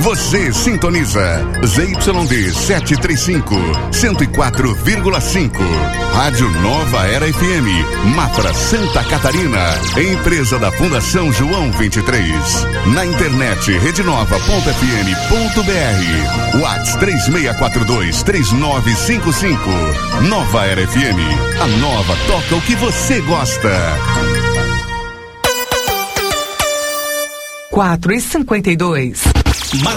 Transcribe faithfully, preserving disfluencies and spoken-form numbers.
Você sintoniza Z Y D setecentos e trinta e cinco, cento e quatro vírgula cinco. Rádio Nova Era F M, Mafra, Santa Catarina. Empresa da Fundação João vinte e três. Na internet rede nova ponto f m ponto b r. WhatsApp três seis quatro dois, três nove cinco cinco. Nova Era F M. A nova toca o que você gosta. quatro e cinquenta e dois.